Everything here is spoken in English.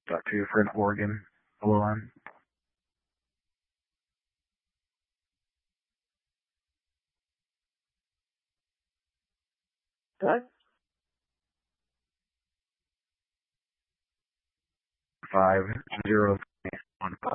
Talk to your friend Oregon. Hello on. Doug? 5015.